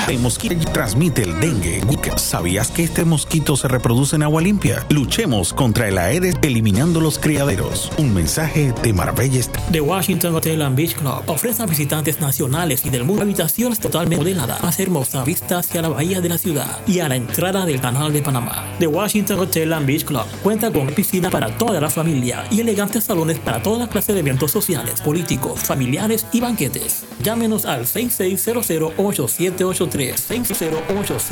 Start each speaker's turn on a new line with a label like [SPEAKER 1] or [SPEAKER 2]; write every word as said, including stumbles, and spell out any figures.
[SPEAKER 1] El mosquito transmite el dengue. ¿Sabías que este mosquito se reproduce en agua limpia? Luchemos contra el Aedes eliminando los criaderos. Un mensaje de Marbella.
[SPEAKER 2] The Washington Hotel and Beach Club ofrece a visitantes nacionales y del mundo habitaciones totalmente modeladas, más hermosa vista hacia la bahía de la ciudad y a la entrada del canal de Panamá. The Washington Hotel and Beach Club cuenta con piscina para toda la familia y elegantes salones para toda clase de eventos sociales, políticos, familiares y banquetes. Llámenos al seis seis cero cero, ocho siete ocho tres, seis cero ocho